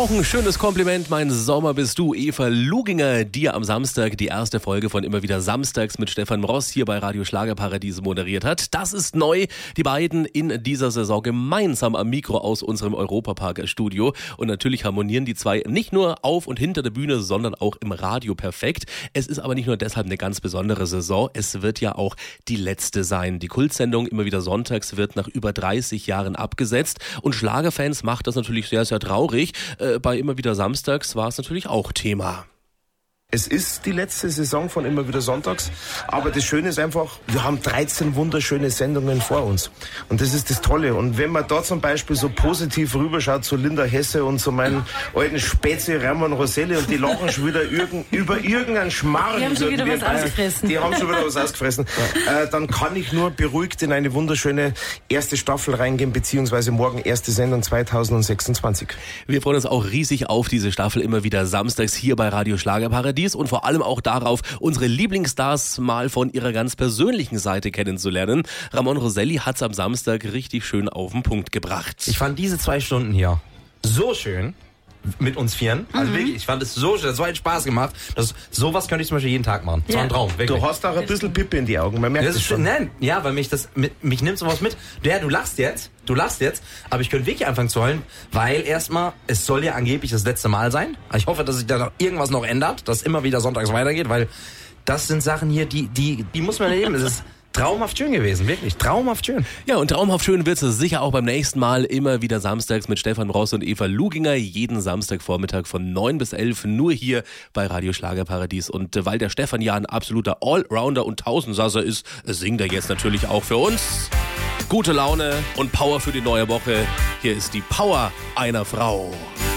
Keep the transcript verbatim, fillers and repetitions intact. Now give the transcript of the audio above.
auch ein schönes Kompliment. Mein Sommer bist du, Eva Luginger, die ja am Samstag die erste Folge von Immer wieder Samstags mit Stefan Ross hier bei Radio Schlagerparadiese moderiert hat. Das ist neu. Die beiden in dieser Saison gemeinsam am Mikro aus unserem Europapark-Studio. Und natürlich harmonieren die zwei nicht nur auf und hinter der Bühne, sondern auch im Radio perfekt. Es ist aber nicht nur deshalb eine ganz besondere Saison. Es wird ja auch die letzte sein. Die Kultsendung Immer wieder Sonntags wird nach über dreißig Jahren abgesetzt. Und Schlagerfans macht das natürlich sehr, sehr traurig. Äh, bei Immer wieder Samstags war es natürlich auch Thema. Es ist die letzte Saison von Immer wieder Sonntags, aber das Schöne ist einfach, wir haben dreizehn wunderschöne Sendungen vor uns. Und das ist das Tolle. Und wenn man da zum Beispiel so positiv rüberschaut zu Linda Hesse und zu meinen alten Spätze Ramon Roselli und die lachen schon wieder irgend, über irgendeinen Schmarrn. Die haben schon wieder was ausgefressen. Die haben schon wieder was ausgefressen. Ja. Äh, dann kann ich nur beruhigt in eine wunderschöne erste Staffel reingehen, beziehungsweise morgen erste Sendung zweitausendsechsundzwanzig. Wir freuen uns auch riesig auf diese Staffel Immer wieder Samstags hier bei Radio Schlagerparadies. Und vor allem auch darauf, unsere Lieblingsstars mal von ihrer ganz persönlichen Seite kennenzulernen. Ramon Roselli hat's am Samstag richtig schön auf den Punkt gebracht. Ich fand diese zwei Stunden hier so schön mit uns Vieren. Also mhm. wirklich, ich fand es so schön, so hat Spaß gemacht. Das, sowas könnte ich zum Beispiel jeden Tag machen. Das ja. war ein Traum, wirklich. Du hast auch ein bisschen Pippe in die Augen, man merkt das es schon. Nein, ja, weil mich das, mit, mich nimmt sowas mit. Ja, du lachst jetzt, du lachst jetzt, aber ich könnte wirklich anfangen zu heulen, weil erstmal, es soll ja angeblich das letzte Mal sein. Ich hoffe, dass sich da noch irgendwas noch ändert, dass immer wieder sonntags weitergeht, weil das sind Sachen hier, die, die, die muss man erleben. Es ist traumhaft schön gewesen, wirklich, traumhaft schön. Ja, und traumhaft schön wird es sicher auch beim nächsten Mal Immer wieder Samstags mit Stefan Ross und Eva Luginger. Jeden Samstagvormittag von neun bis elf nur hier bei Radio Schlagerparadies. Und äh, weil der Stefan ja ein absoluter Allrounder und Tausendsasser ist, singt er jetzt natürlich auch für uns. Gute Laune und Power für die neue Woche. Hier ist die Power einer Frau.